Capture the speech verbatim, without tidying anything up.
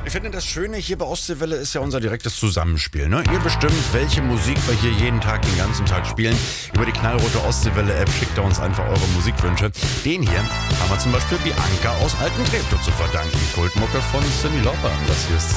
Ich finde, das Schöne hier bei Ostseewelle ist ja unser direktes Zusammenspiel. Ne? Ihr bestimmt, welche Musik wir hier jeden Tag, den ganzen Tag spielen. Über die knallrote Ostseewelle-App schickt ihr uns einfach eure Musikwünsche. Den hier haben wir zum Beispiel Bianca aus Altentreptow zu verdanken. Kultmucke von Cyndi Lauper. Das hier ist